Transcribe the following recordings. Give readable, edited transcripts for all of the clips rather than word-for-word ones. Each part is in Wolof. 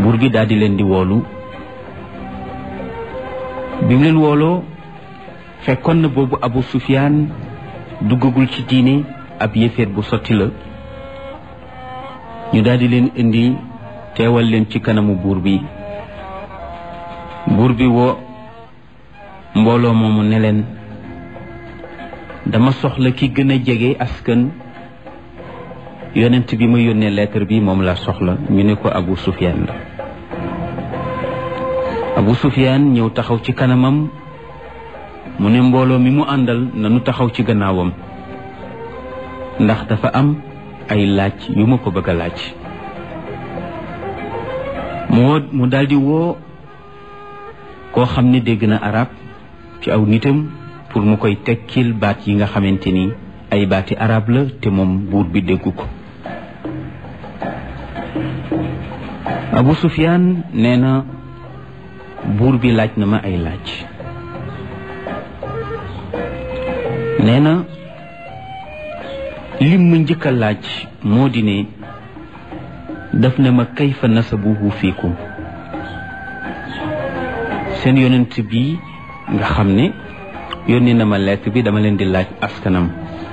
buur bi daal di leen di woolu. bi mu leen wooloo fekkoon na boobu Abu Sufyaan duggagul ci diine, ab yéeféer bu sotti la. ñu daal di leen indi teewal leen ci kanamu buur bi. buur bi woo mbooloo moomu ne leen, dama soxla ki gën a jege askan yonent bi ma yónnee lettre bi moom laa soxla. ñu ne ko Abu Sufyaan la. Abu Sufyaan ñëw taxaw ci kanamam, mu ne mbooloo mi mu àndal nanu taxaw ci gannaawam ndax dafa am ay laaj yu ma ko bëgg a laaj. mu daldi woo koo xam ne dégg na arab ci aw nitam pour mu koy tekkil baat yi nga xamante ni ay baati arab la te moom buur bi déggu ko. Abu Sufyaan nee na buur bi laaj na ma ay laaj. nee na lim ma njëkk a laaj moo di ne daf ne ma kayfa nasabuhu fiikum, seen yonent bi nga xam ne yónni na ma lettre bi, dama leen di laaj askanam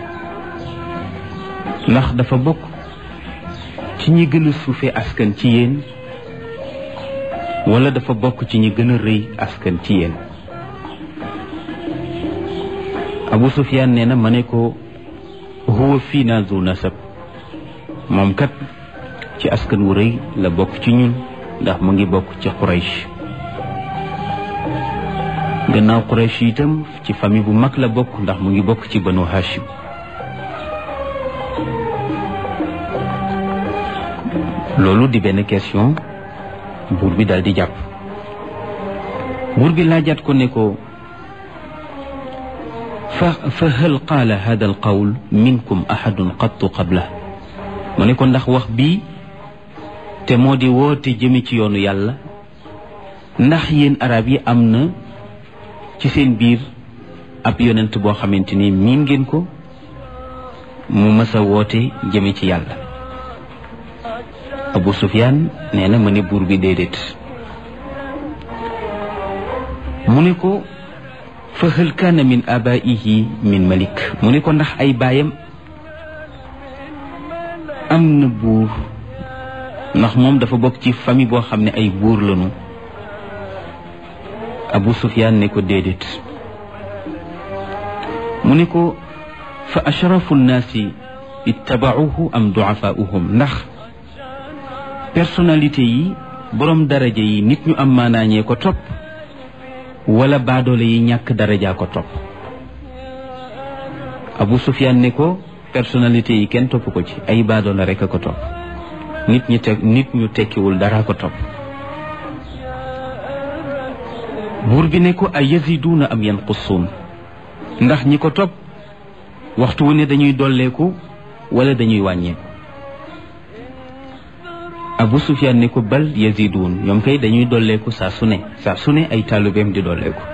ndax dafa bokk ci ñi gën a suufee askan ci yéen wala dafa bokk ci ñi gën a rëy askan ci yéen. Abu Sufyaan nee na ma ne ko huwa fiina zu nasab, moom kat ci askan wu rëy la bokk ci ñun ndax mu ngi bokk ci Quraysh. gannaaw Quraysh itam ci famille bu mag la bokk ndax mu ngi bokk ci Banu Hashim. loolu di benn question. buur bi daal di jàpp. buur bi laajaat ko ne ko fa hal qaala hada al qawl minkum ahadun qattu qabla, mu ne ko ndax wax bii te moo di woote jëme ci yoonu yàlla, ndax yéen arab yi am na ci seen biir ab yonent boo xamante ni miin ngeen ko mu mës a woote jëme ci yàlla. Abu Sufyaan nee na ma ne buur bi déedéet. mu ne ko fa hal kaana min abaihi min malik, mu ne ko ndax ay baayam am na buur, ndax moom dafa bokk ci famille boo xam ne ay buur lañu. Abu Sufyaan ne ko déedéet. mu ne ko fa ashrafu nnaasi ittabauhu am duafaauhum, ndax personnalité yi borom daraja yi nit ñu am maanaañee ko topp wala baadoole yi ñàkk darajaa ko topp. Abu Sufyaan ne ko personnalité yi kenn topp ko ci, ay baadoole rekk a ko topp, nit ñu tekkiwul dara ko topp. buur bi ne ko ay yaziduuna am yanqusuun, ndax ñi ko topp waxtu wu ne dañuy dolleeku wala dañuy wàññeeku. Abu Sufyaan ne ko bal yaziduun, ñoom kay dañuy dolleeku saa su ne ay taalibeem di dolleeku.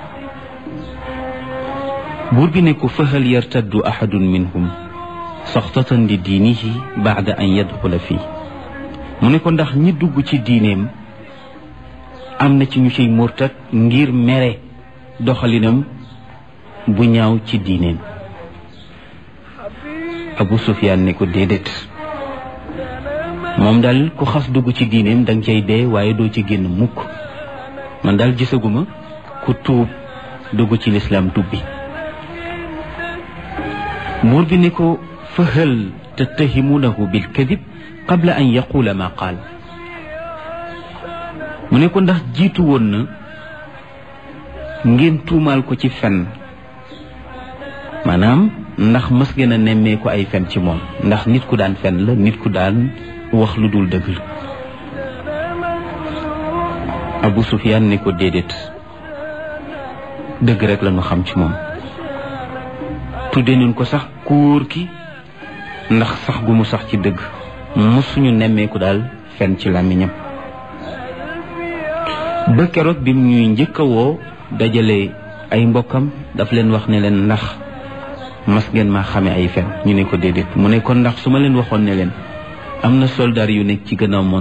buur bi ne ko fa hal yartaddu ahadun minhum saxtatan li diinihi baada an yadxula fii, mu ne ko ndax ñi dugg ci diineem am na ci ñu ciy murtat ngir mere doxalinam bu ñaaw ci diineem. Abu Sufyaan ne ko déedéet, moom daal ku xas dugg ci diineem danga cay dee waaye doo ci génn mukk. man daal gisaguma ku tuub dugg ci lislaam tubbi. buur bi ne ko fa hal tattahimunahu bil kadib qabla an yaqula ma qaal, mu ne ko ndax jiitu woon na ngeen tuumaal ko ci fen, maanaam ndax mës ngeen a nemmee ko ay fen ci moom, ndax nit ku daan fen la, nit ku daan wax lu dul dëgg la. Abu Sufyaan ne ko déedéet, dëgg rek la ñu xam ci moom. tudde nañ ko sax kuur ki ndax sax gu mu sax ci dëgg, mësuñu nemmee ko daal fen ci làmmiñam. ba keroog bi ñuy njëkk a woo dajale ay mbokkam daf leen wax ne leen ndax mas ngeen maa xame ay fen, ñu ne ko déedéet. mu ne kon ndax su ma leen waxoon ne leen am na soldaar yu nekk ci gannaaw